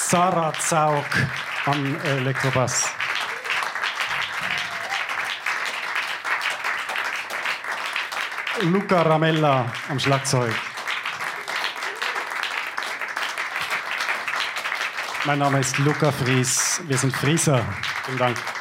Sarah Zaug am Elektrobass. Luca Ramella am Schlagzeug. Mein Name ist Luca Fries. Wir sind Frieser. Vielen Dank.